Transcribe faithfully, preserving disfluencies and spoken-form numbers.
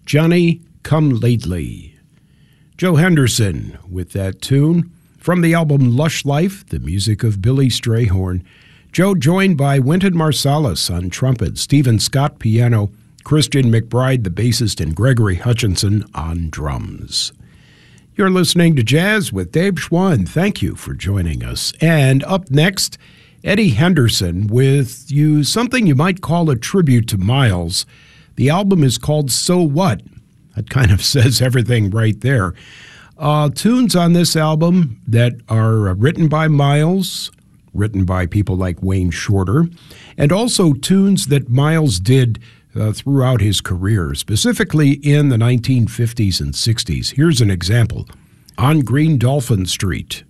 Johnny Come Lately. Joe Henderson with that tune from the album Lush Life, the music of Billy Strayhorn. Joe joined by Wynton Marsalis on trumpet, Stephen Scott piano, Christian McBride the bassist, and Gregory Hutchinson on drums. You're listening to Jazz with Dave Schwann. Thank you for joining us. And up next, Eddie Henderson with you something you might call a tribute to Miles. The album is called So What? That kind of says everything right there. Uh, tunes on this album that are written by Miles, written by people like Wayne Shorter, and also tunes that Miles did uh, throughout his career, specifically in the nineteen fifties and sixties. Here's an example. On Green Dolphin Street.